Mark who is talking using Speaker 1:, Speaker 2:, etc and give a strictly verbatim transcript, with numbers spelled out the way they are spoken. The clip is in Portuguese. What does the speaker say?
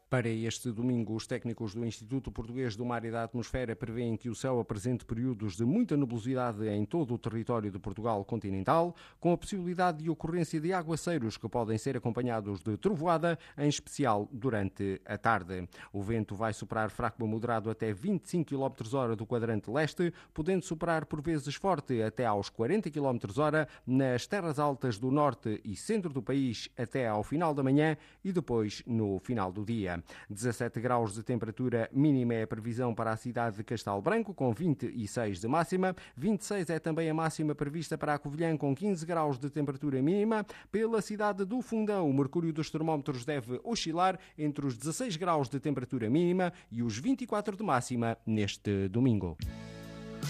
Speaker 1: Para este domingo, os técnicos do Instituto Português do Mar e da Atmosfera prevêem que o céu apresente períodos de muita nebulosidade em todo o território de Portugal continental, com a possibilidade de ocorrência de aguaceiros que podem ser acompanhados de trovoada, em especial durante a tarde. O vento vai soprar fraco a moderado até vinte e cinco quilómetros hora do quadrante leste, podendo soprar por vezes forte até aos quarenta quilómetros hora nas terras altas do norte e centro do país até ao final da manhã e depois no final do dia. dezassete graus de temperatura mínima é a previsão para a cidade de Castelo Branco, com vinte e seis de máxima. vinte e seis é também a máxima prevista para a Covilhã, com quinze graus de temperatura mínima. Pela cidade do Fundão, o mercúrio dos termómetros deve oscilar entre os dezasseis graus de temperatura mínima e os vinte e quatro de máxima neste domingo.